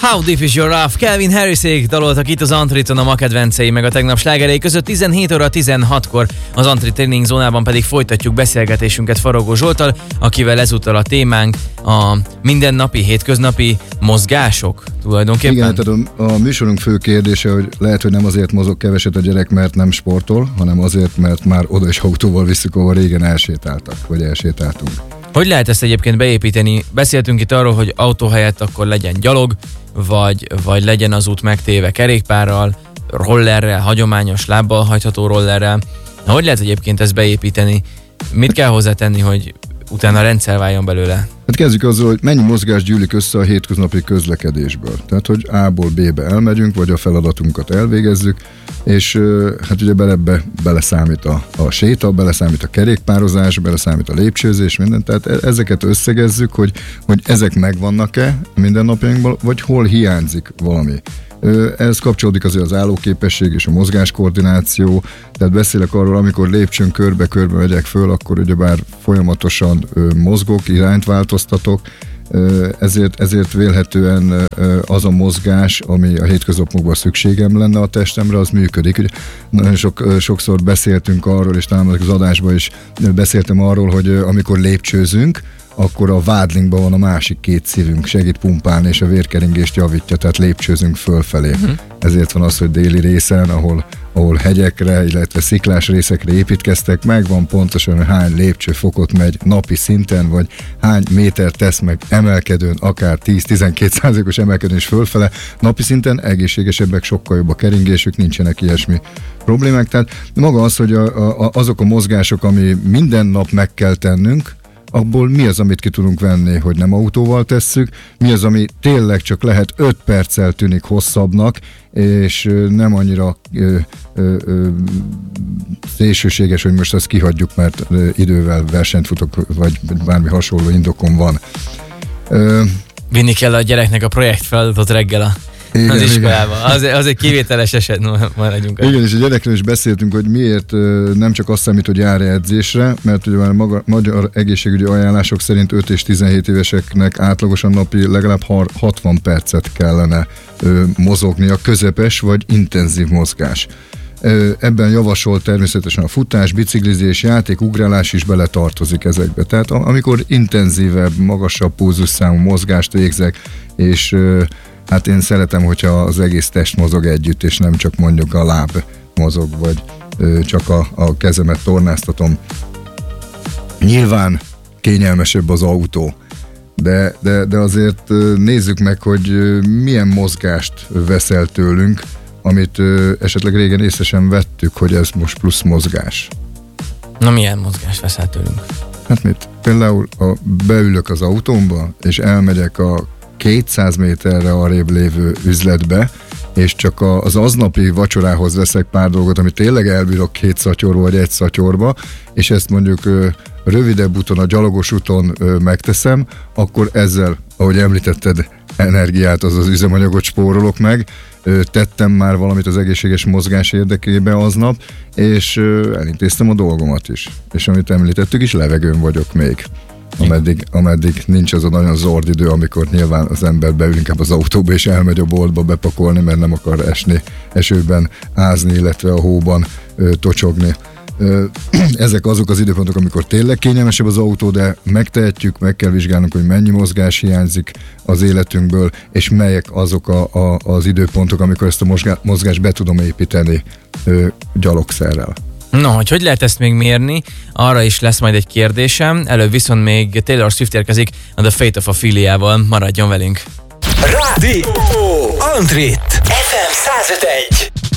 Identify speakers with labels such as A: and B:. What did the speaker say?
A: How Deep Is Your Love? Calvin Harrisék daloltak itt az Antriton, a ma kedvencei meg a tegnap slágerei között. 17 óra 16-kor az Antri Training zónában pedig folytatjuk beszélgetésünket Faragó Zsolttal, akivel ezúttal a témánk a mindennapi, hétköznapi mozgások tulajdonképpen.
B: Igen, tehát a műsorunk fő kérdése, hogy lehet, hogy nem azért mozog keveset a gyerek, mert nem sportol, hanem azért, mert már oda is autóval visszük, ahol régen elsétáltak, vagy elsétáltunk.
A: Hogy lehet ezt egyébként beépíteni? Beszéltünk itt arról, hogy autó helyett akkor legyen gyalog, vagy legyen az út megtéve kerékpárral, rollerrel, hagyományos lábbal hajtható rollerrel. Na, hogy lehet egyébként ezt beépíteni? Mit kell hozzátenni, hogy utána rendszer váljon belőle?
B: Hát kezdjük azzal, hogy mennyi mozgás gyűlik össze a hétköznapi közlekedésből. Tehát, hogy A-ból B-be elmegyünk, vagy a feladatunkat elvégezzük, és hát ugye beleszámít a séta, beleszámít a kerékpározás, beleszámít a lépcsőzés, minden. Tehát ezeket összegezzük, hogy ezek megvannak-e mindennapjainkban, vagy hol hiányzik valami. Ez kapcsolódik azért az állóképesség és a mozgáskoordináció, tehát beszélek arról, amikor lépcsőn körbe-körbe megyek föl, akkor ugyebár folyamatosan mozgok, irányt változtatok, ezért vélhetően az a mozgás, ami a hétköznapokban szükségem lenne a testemre, az működik. Ugye, nagyon sokszor beszéltünk arról, és talán az adásban is beszéltem arról, hogy amikor lépcsőzünk, akkor a vádlinkban van a másik két szívünk, segít pumpálni, és a vérkeringést javítja, tehát lépcsőzünk fölfelé. Ezért van az, hogy déli részen, ahol hegyekre, illetve sziklás részekre építkeztek, megvan pontosan, hogy hány lépcsőfokot megy napi szinten, vagy hány méter tesz meg emelkedőn, akár 10-12%-os emelkedőn is fölfele. Napi szinten egészségesebbek, sokkal jobb a keringésük, nincsenek ilyesmi problémák. Tehát maga az, hogy azok a mozgások, ami minden nap meg kell tennünk, abból mi az, amit ki tudunk venni, hogy nem autóval tesszük, mi az, ami tényleg csak lehet 5 perccel tűnik hosszabbnak, és nem annyira szélsőséges, hogy most ezt kihagyjuk, mert idővel versenyt futok, vagy bármi hasonló indokom van.
A: Vinni kell a gyereknek a projektfeladatot reggel az iskolában. Az egy kivételes eset, maradjunk.
B: Igen, és a gyerekről is beszéltünk, hogy miért nem csak azt számít, hogy jár edzésre, mert ugye már magyar egészségügyi ajánlások szerint 5 és 17 éveseknek átlagosan napi legalább 60 percet kellene mozogni a közepes vagy intenzív mozgás. Ebben javasolt természetesen a futás, biciklizés, játék, ugrálás is beletartozik ezekbe. Tehát amikor intenzívebb, magasabb pulzusszámú mozgást végzek, és hát én szeretem, hogyha az egész test mozog együtt, és nem csak mondjuk a láb mozog, vagy csak a kezemet tornáztatom. Nyilván kényelmesebb az autó, de azért nézzük meg, hogy milyen mozgást veszel tőlünk, amit esetleg régen észre sem vettük, hogy ez most plusz mozgás.
A: Na, milyen mozgást veszel tőlünk?
B: Hát mit? Például beülök az autómba, és elmegyek a 200 méterre arrébb lévő üzletbe, és csak az aznapi vacsorához veszek pár dolgot, amit tényleg elbírok 2 szatyorba vagy 1 szatyorba, és ezt mondjuk rövidebb úton, a gyalogos úton megteszem, akkor ezzel, ahogy említetted, energiát, azaz üzemanyagot spórolok meg, tettem már valamit az egészséges mozgás érdekében aznap, és elintéztem a dolgomat is. És amit említettük is, levegőn vagyok még. Ameddig nincs az a nagyon zord idő, amikor nyilván az ember beül inkább az autóba és elmegy a boltba bepakolni, mert nem akar esni, esőben ázni, illetve a hóban tocsogni. Ezek azok az időpontok, amikor tényleg kényelmesebb az autó, de megtehetjük, meg kell vizsgálnunk, hogy mennyi mozgás hiányzik az életünkből, és melyek azok az időpontok, amikor ezt a mozgást be tudom építeni gyalogszerrel.
A: No, hogy lehet ezt még mérni, arra is lesz majd egy kérdésem, előbb viszont még Taylor Swift érkezik a The Fate of Ophelia-val, maradjon velünk.
C: Rádió Antrit FM 105.1